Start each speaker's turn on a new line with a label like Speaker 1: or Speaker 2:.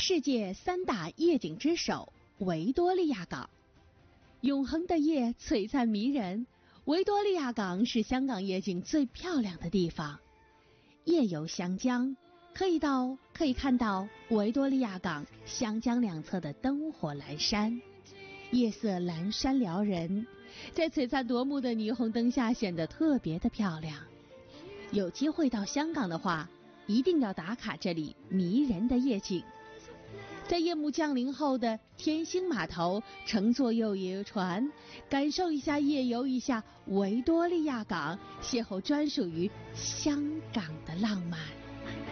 Speaker 1: 世界3大夜景之首维多利亚港。永恒的夜璀璨迷人，维多利亚港是香港夜景最漂亮的地方。夜游湘江，可以看到维多利亚港湘江两侧的灯火阑珊，夜色阑珊撩人，在璀璨夺目的霓虹灯下显得特别的漂亮。有机会到香港的话，一定要打卡这里迷人的夜景。在夜幕降临后的天星码头，乘坐游船，感受一下夜游一下维多利亚港，邂逅专属于香港的浪漫。